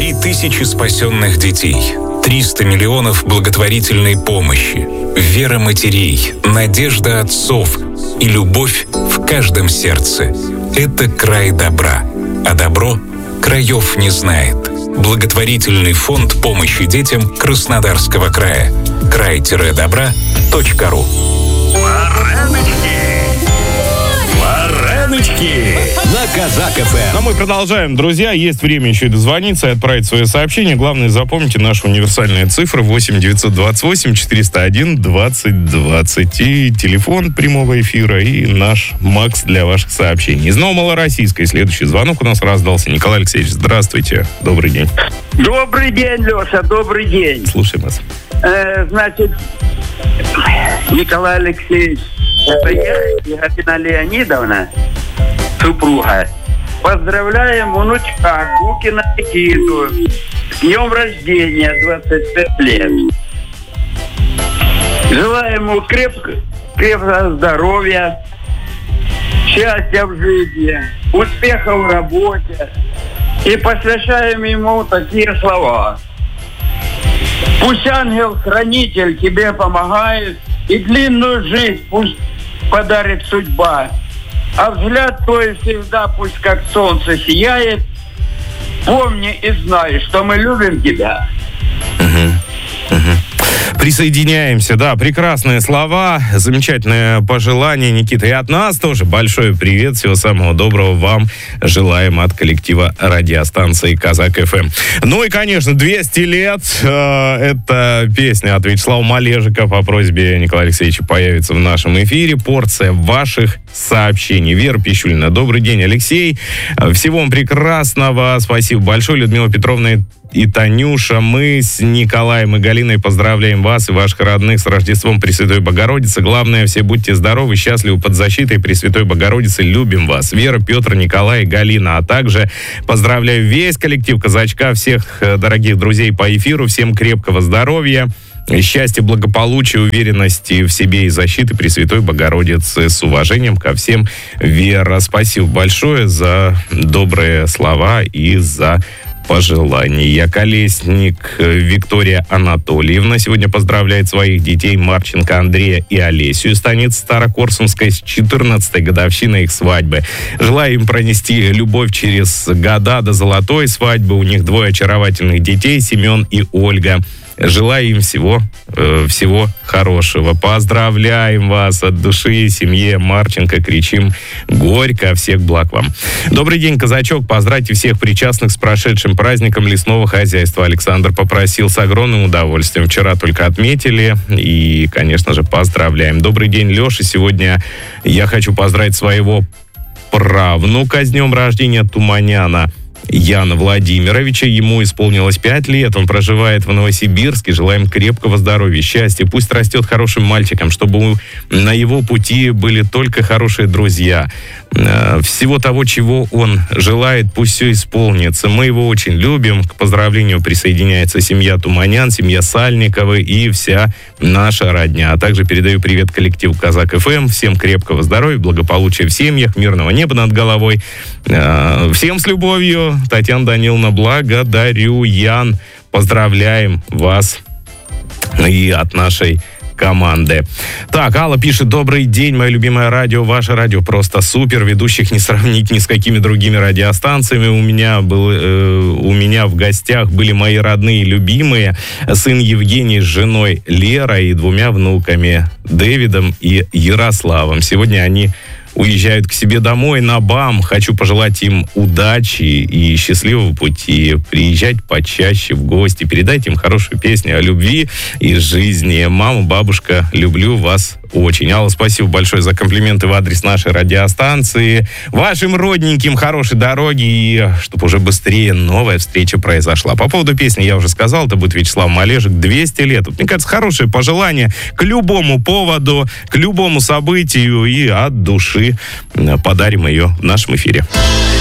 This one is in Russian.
3000 спасенных детей, 300 миллионов благотворительной помощи, вера матерей, надежда отцов и любовь в каждом сердце. Это край добра, а добро краев не знает. Благотворительный фонд помощи детям Краснодарского края. край-добра.ру. Вареночки на Казак ФМ. Но мы продолжаем, друзья. Есть время еще и дозвониться и отправить свое сообщение. Главное, запомните наши универсальные цифры: 8 928 401 20 20. И телефон прямого эфира, и наш Макс для ваших сообщений. Из Новомалороссийска следующий звонок у нас раздался. Николай Алексеевич, здравствуйте. Добрый день. Добрый день, Леша, добрый день. Слушаем вас. Значит, Николай Алексеевич, это я, Егорина Леонидовна, супруга. Поздравляем внучка Кукина Никиту с днем рождения, 25 лет. Желаем ему крепкого здоровья, счастья в жизни, успеха в работе. И посвящаем ему такие слова. Пусть ангел-хранитель тебе помогает, и длинную жизнь пусть подарит судьба. А взгляд твой всегда пусть как солнце сияет. Помни и знай, что мы любим тебя. Присоединяемся, да, прекрасные слова, замечательное пожелание, Никита. И от нас тоже большой привет, всего самого доброго вам желаем от коллектива радиостанции Казак ФМ. Ну и, конечно, 200 лет, эта песня от Вячеслава Малежика по просьбе Николая Алексеевича появится в нашем эфире. Порция ваших сообщений. Вера Пищулина, добрый день, Алексей. Всего вам прекрасного, спасибо большое, Людмила Петровна и Танюша. Мы с Николаем и Галиной поздравляем вас и ваших родных с Рождеством Пресвятой Богородицы. Главное, все будьте здоровы, счастливы под защитой Пресвятой Богородицы. Любим вас. Вера, Петр, Николай и Галина. А также поздравляю весь коллектив Казачка, всех дорогих друзей по эфиру. Всем крепкого здоровья, счастья, благополучия, уверенности в себе и защиты Пресвятой Богородицы. С уважением ко всем, Вера. Спасибо большое за добрые слова и за пожелания. Колесник Виктория Анатольевна сегодня поздравляет своих детей Марченко Андрея и Олесю из станицы Старокорсунской с 14-й годовщиной их свадьбы. Желаю им пронести любовь через года до золотой свадьбы. У них 2 очаровательных детей, Семен и Ольга. Желаю им всего хорошего. Поздравляем вас от души, семье Марченко. Кричим горько. Всех благ вам. Добрый день, казачок. Поздравьте всех причастных с прошедшим праздником лесного хозяйства. Александр попросил с огромным удовольствием. Вчера только отметили. И, конечно же, поздравляем. Добрый день, Леша. Сегодня я хочу поздравить своего правнука с днем рождения, Туманяна Яна Владимировича. Ему исполнилось 5 лет. Он проживает в Новосибирске. Желаем крепкого здоровья, счастья. Пусть растет хорошим мальчиком, чтобы на его пути были только хорошие друзья. Всего того, чего он желает, пусть все исполнится. Мы его очень любим. К поздравлению присоединяется семья Туманян, семья Сальниковы и вся наша родня. А также передаю привет коллективу Казак ФМ. Всем крепкого здоровья, благополучия в семьях, мирного неба над головой. Всем с любовью. Татьяна Даниловна, благодарю. Ян, поздравляем вас и от нашей команды. Так, Алла пишет: добрый день, мое любимое радио, ваше радио просто супер, ведущих не сравнить ни с какими другими радиостанциями. У меня в гостях были мои родные и любимые, сын Евгений с женой Лерой и 2 внуками, Дэвидом и Ярославом. Сегодня они уезжают к себе домой на БАМ. Хочу пожелать им удачи и счастливого пути. Приезжать почаще в гости. Передайте им хорошую песню о любви и жизни. Мама, бабушка, люблю вас очень. Алла, спасибо большое за комплименты в адрес нашей радиостанции. Вашим родненьким хорошей дороги и чтобы уже быстрее новая встреча произошла. По поводу песни я уже сказал, это будет Вячеслав Малежик. 200 лет. Мне кажется, хорошее пожелание к любому поводу, к любому событию, и от души подарим ее в нашем эфире.